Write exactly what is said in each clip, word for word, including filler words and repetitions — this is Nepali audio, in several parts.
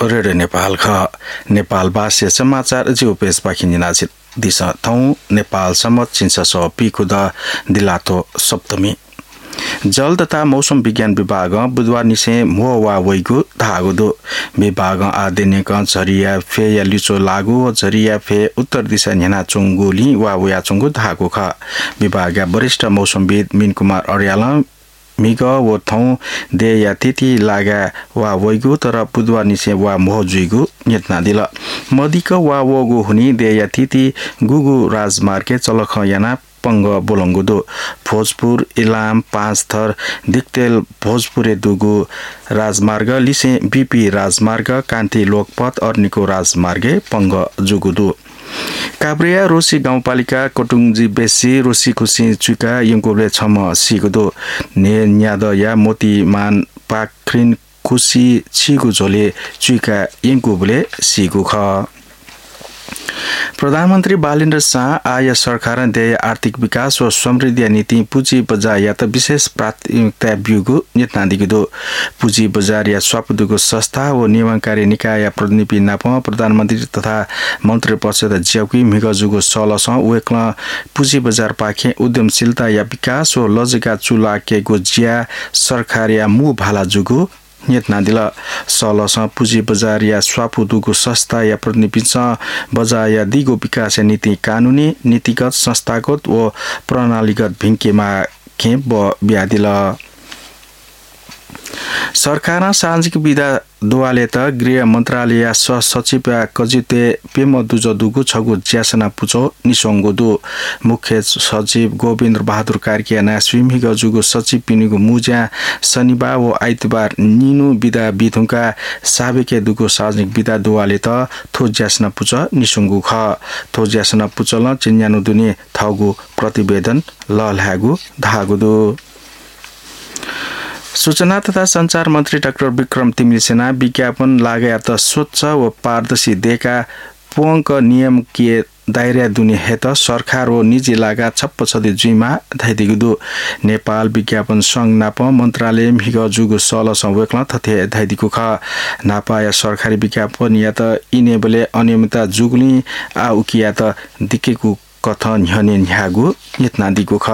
रेडियो नेपाल ख नेपाल भाष्य समाचार जिउ पेश पाखिनिना दिशा थौ नेपाल सम्मत चिन्स स पिकुद दिलातो सप्तमी जल तथा मौसम विज्ञान विभाग बुधबार निसे मोह वा वैगु धागुदो विभाग आदिनेक झरिया फे या लिचो लागु झरिया फे उत्तर दिशा न्याना चुंगुली वा वया चुंगु धागु ख विभाग वरिष्ठ मौसमविद मिन कुमार अर्याल मिग वो थौ दे या तिथि लागा वा वैगु तर बुधबार निसे वा मोह जुइगु नेतना दिल मदिक वा वगु हुनी दे या तिथि गुगु राजमार्गे चलख याना पंग बोलंगुदो भोजपुर इलाम पाँच थर दिक्तेल भोजपुरे दुगु राजमार्ग लिसे बीपी राजमार्ग कान्ति लोकपथ अर्निको राजमार्गे पंग जुगुदो काभ्रिया रोसी गाउँपालिका कोटुङजी बेसी रोसी खुसी चुका यङकोले छम सिगुदो ने न्याद या मोतीमान पाख्रिन खुसी छिगु झोले चुका यङकोले सिगु ख प्रधानमन्त्री बालेन्द्र शाह आय सरकार देय आर्थिक विकास व समृद्धि नीति पुँजी बजार या त विशेष प्राथमिकता ब्युगु नेतना दिगुदो पुँजी बजार या स्वापुदुगु संस्था व नियमनकारी निकाय प्रतिनिधि नाप प्रधानमन्त्री तथा मन्त्री परिषद ज्याउकी मिगजुगु सलस वेक्ल पुँजी बजार पाखे उद्यमशीलता या विकास व लजिका चुलाकेगु ज्या सरकार या मु भाला जुगु नेतना दिल सलस पुँजी बजार या स्वापुदुगु संस्था या प्रतिनिधि बजार या दिगो विकास नीति कानुनी नीतिगत संस्थागत व प्रणालीगत भिङ्केमा के ब्यादिल सरकार सामाजिक विधा दुवाले त गृह मन्त्रालय सहसचिव कजिते पेम दुजदुगु छगु ज्यासना पुचो निसंगुदु मुख्य सचिव गोविन्द बहादुर कार्की नास्विमी गजुगु सचिव पिनिगु मुजा शनिबार व आइतबार निनु विधा बिथुङका साबेके दुगु सार्वजनिक विधा दुवाले त थो ज्यासना पुच निसंगु ख थो ज्यासना पुचल चिन्यानु दुनी थगु प्रतिवेदन ललहागु धागुदु सूचना तथा संचार मन्त्री डाक्टर विक्रम तिमिसेना विज्ञापन लगायत स्वच्छ व पारदर्शी देका पोंक नियम के दायरा दुनि हेत सरकार व निजी लागा छप्प छदि जुइमा धाइदिगुदु नेपाल विज्ञापन संघ नाप मन्त्रालय मिग जुगु सल संवेक्ल थथे धाइदिगु ख नापा या सरकारी विज्ञापन या त इनेबले अनियमितता जुगुली आ उकिया त दिकेगु कथन न्हने न्यागु यतना दिगु ख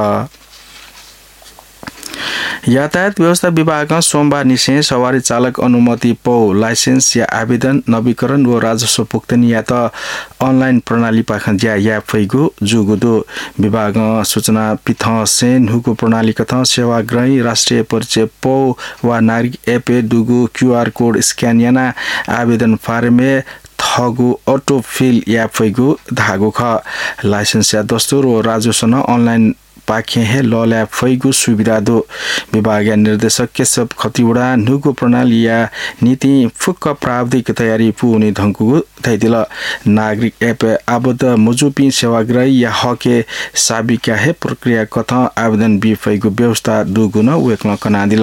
यातायात व्यवस्था विभाग सोमबार निसे सवारी चालक अनुमति पौ लाइसेन्स या आवेदन नवीकरण व राजस्व भुक्तानी या त अनलाइन प्रणाली पाखन ज्या या फैगु जुगुदो विभाग सूचना पिथ सेन हुको प्रणाली कथ सेवाग्राही राष्ट्रिय परिचय पौ वा नागरिक एप दुगु क्यूआर कोड स्क्यान याना आवेदन फार्मे थगु अटो फिल या फैगु धागु ख लाइसेन्स या दस्तुर व राजस्व न अनलाइन पाखे हे लल्या फैगु सुविधा दो विभागीय निर्देशक केशव खतिवडा नुगु प्रणाली या नीति फुक्क प्राविधिक तयारी पुने धंकु थैदिल नागरिक एप आबद्ध मजुपी सेवाग्राही या हके साबिका हे प्रक्रिया कथ आवेदन बि फैगु व्यवस्था दुगुन वेक्न कनादिल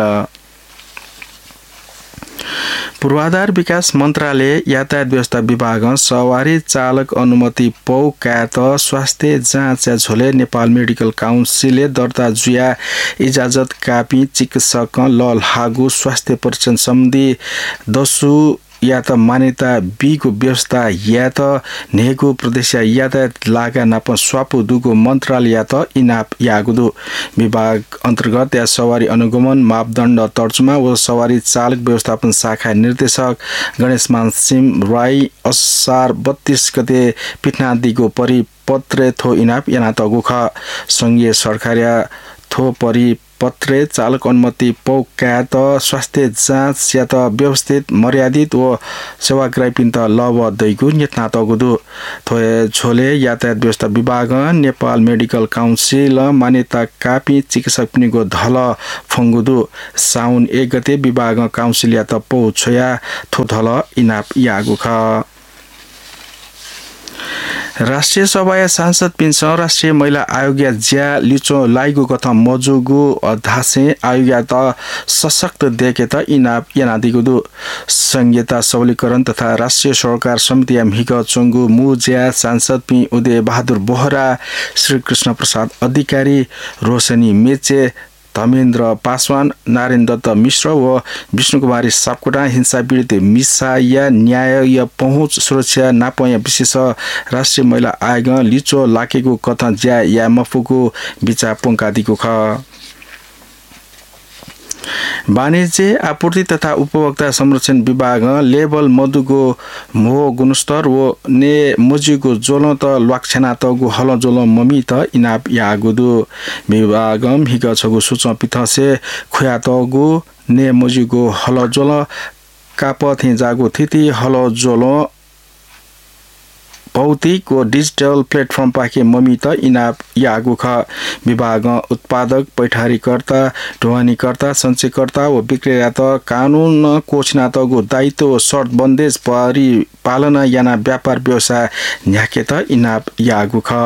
पूर्वाधार विकास मन्त्रालय यातायात व्यवस्था विभाग सवारी चालक अनुमति पौ कात स्वास्थ्य जाँच झोले नेपाल मेडिकल काउन्सिलले दर्ता जुया इजाजत कापी चिकित्सक लल हागु स्वास्थ्य परीक्षण सम्बन्धी दसु या त मान्यता बीको व्यवस्था या त नेगु प्रदेश यातायात लागा नाप स्वापु दुगु मन्त्रालय या त इनाप यागुदु विभाग अन्तर्गत या सवारी अनुगमन मापदण्ड तर्जुमा व सवारी चालक व्यवस्थापन शाखा निर्देशक गणेश मानसिंह राई असार बत्तीस गते पिठनादिगो परिपत्र थो इनाप याना तगु ख संघीय सरकार थो परि पत्रे चालक अनुमति पौका त स्वास्थ्य जाँच या त व्यवस्थित मर्यादित व सेवाग्राही पिन्त लव दैगु नेतना तगुदु थोए झोले यातायात व्यवस्था विभाग नेपाल मेडिकल काउन्सिल मान्यता कापी चिकित्सक पिनिगो धल फंगुदु साउन एक गते विभाग काउन्सिल या त पौ छोया थो धल इनाप यागु ख राष्ट्रिय सभा या सांसद पिन्स राष्ट्रिय महिला आयोग या ज्या लिचो लाइगु कथा मजुगु अधासे आयोग त सशक्त देखे त इनाप यानादिगुदु संघीयता सबलीकरण तथा राष्ट्रिय सरकार समिति या मिग चंगु मु ज्या सांसद पि उदय बहादुर बोहरा श्री कृष्ण प्रसाद अधिकारी रोशनी मेचे धर्मेन्द्र पासवान, नारायण दत्त मिश्र व विष्णुकुमारी सापकोटा हिंसा पीडित मिसा या न्याय या पहुँच सुरक्षा नापया विशेष राष्ट्रिय महिला आयोग लिचो लाकेको कथन ज्या या मफुको विचार पोङ्कादिको ख वाणिज्य आपूर्ति तथा उपभोक्ता संरक्षण विभाग लेबल मधुको मोह गुणस्तर व ने मुजिको जोल त लक्षणा त गु हल जोल ममी त इनाप यागुदु विभाग हिग छगु सुच पिथसे खुया त गु ने मुजिको हल जोल काप थे जागु थिति हल जोल भौतिक व डिजिटल प्लेटफर्म पाके ममी त इनाप यागु ख विभाग उत्पादक पैठारीकर्ता ढुवानीकर्ता सञ्चयकर्ता व विक्रेता त कानुन कोचना त गु दायित्व शर्त बन्देज परिपालना याना व्यापार व्यवसाय न्याके त इनाप यागु ख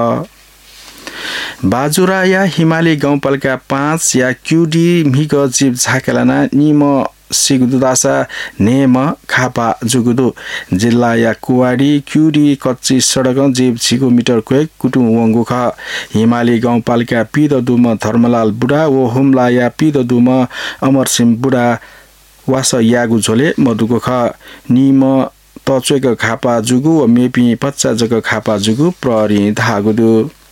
बाजुरा या हिमाली गाउँपालिका पाँच या क्युडी मिग जीव झाकेलाना निम सिगुदुदासा नेम खापा जुगुदु जिल्ला या कुवाडी क्युडी कच्ची सडक जीव छिगु मिटर क्वेक कुटु वंगु ख हिमाली गाउँपालिका पिद दुम धर्मलाल बुढा व हुम्ला या पिद दुम अमरसिंह बुढा वास यागु झोले मधुको ख निम तचेक खापा जुगु व मेपी पच्चा जग खापा जुगु प्रहरी धागुदु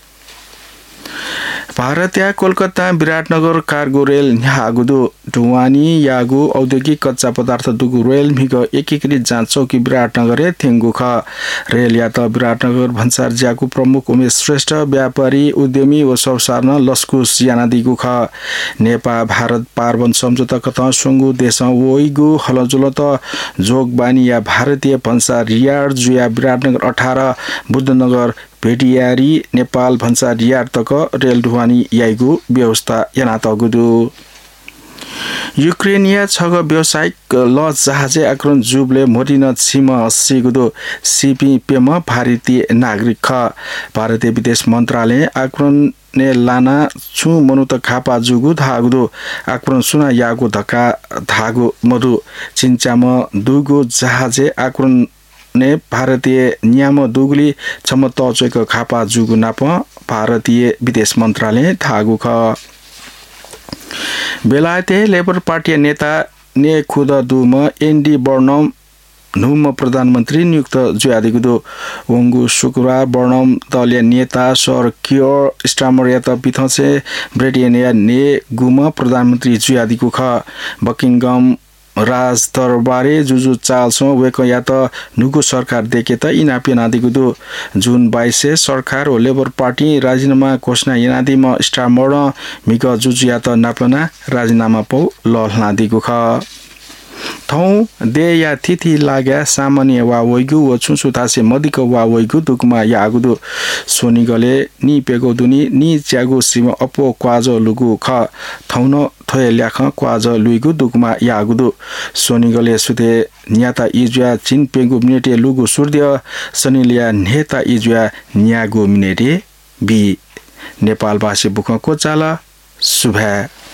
भारतीय कोलकाता विराटनगर कार्गो रेल न्यागुदु ढुवानी यागु औद्योगिक कच्चा पदार्थ दुगु रेल मिग एकीकृत जाँच चौकी विराटनगर थेंगु ख रेल या त विराटनगर भन्सार ज्यागु प्रमुख उमेश श्रेष्ठ व्यापारी उद्यमी व सौसार्न लस्कुस यानादिगु ख नेपाल भारत पार्वन सम्झौता कथ सुंगु देश ओइगु हलजुल त जोगबानी या भारतीय भन्सार रियाड जुया विराटनगर अठारह बुद्धनगर भेटियारी नेपाल भन्सार रियाड तक रेल ढुवानी याइगु व्यवस्था याना तगुदु युक्रेनिया छग व्यावसायिक ल जहाजे आक्रमण जुबले मोरिन छिम सिगुदो सीपी पेम भारतीय नागरिक ख भारतीय विदेश मन्त्रालय आक्रमण ने लाना छु मनुत खापा जुगु धागुदो आक्रमण सुना यागु धक्का धागु मधु चिन्चाम दुगु जहाजे आक्रमण ने भारतीय न्याम दुगली छम तचेक खापा जुगु नाप भारतीय विदेश मन्त्रालय धागु ख बेलायते लेबर पार्टी नेता ने खुद दुम एनडी बर्नम नुम प्रधानमन्त्री नियुक्त जुयादिगुदो वंगु शुक्रबार बर्नम दलीय नेता सर कियर स्टामर या त पिथसे ब्रिटेनिया ने गुम प्रधानमन्त्री जुयादिगु ख बकिङगम राज दरबारे जुजु चालसो वेक या त नुगु सरकार देखे त इनापि नादिगुदो जुन बाइस सरकार व लेबर पार्टी राजीनामा घोषणा यनादिमा स्टामर मिग जुजु या त नाप्लना राजीनामा पौ लहनादिगु ख थौ दे या थिथि लाग्या सामान्य वा वैगु व छुछुतासे मदिक वा वैगु दुकमा यागुदु सोनिगले नि पेगो दुनी नि च्यागु सिम अपो क्वाजो लुगु ख थौन थोय ल्याख क्वाज लुइगु दुकमा यागुदु सोनिगले सुते न्याता इजुया चिन पेगु मिनेटे लुगु सुर्द्य सनिलिया नेता इजुया न्यागु मिनेटे बि नेपालवासी बुकको चाला सुभा